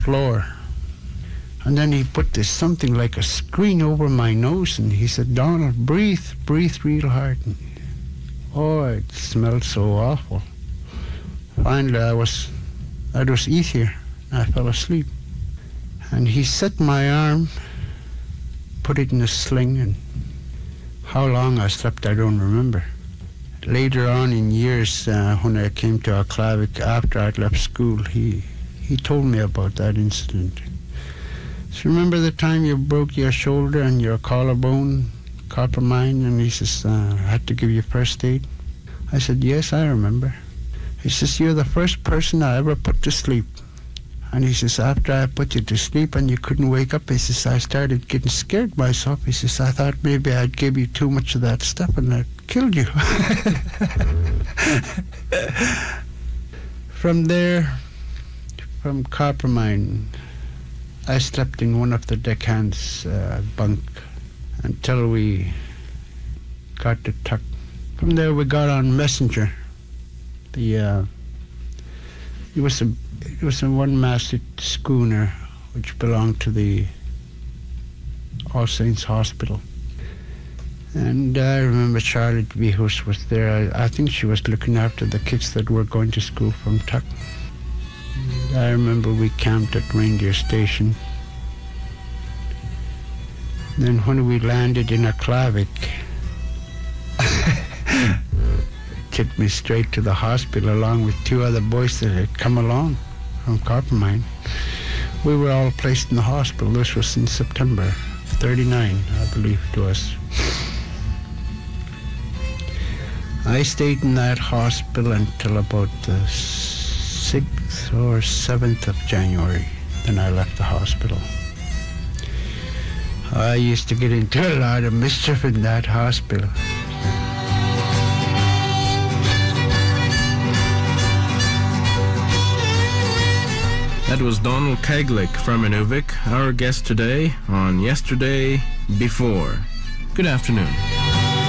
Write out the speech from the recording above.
floor. And then he put this something like a screen over my nose, and he said, "Donald, breathe real hard." And, oh, it smelled so awful. Finally, I'd was easier. I fell asleep. And he set my arm, put it in a sling, and how long I slept, I don't remember. Later on in years, when I came to Aklavik after I'd left school, he told me about that incident. So remember the time you broke your shoulder and your collarbone, copper mine, and he says, I had to give you first aid? I said, yes, I remember. He says, you're the first person I ever put to sleep. And he says, after I put you to sleep and you couldn't wake up, he says, I started getting scared myself. He says, I thought maybe I'd give you too much of that stuff and I'd killed you. From there, from Coppermine, I slept in one of the deckhands' bunk until we got to Tuck. From there we got on Messenger. It was a one-masted schooner which belonged to the All Saints Hospital. And I remember Charlotte Vihus was there. I think she was looking after the kids that were going to school from Tuck. And I remember we camped at Reindeer Station. Then when we landed in Aklavik, took me straight to the hospital along with two other boys that had come along from Coppermine. We were all placed in the hospital. This was in September 39, I believe it was. I stayed in that hospital until about the 6th or 7th of January. Then I left the hospital. I used to get into a lot of mischief in that hospital. That was Donald Keglick from Inuvik, our guest today on Yesterday Before. Good afternoon.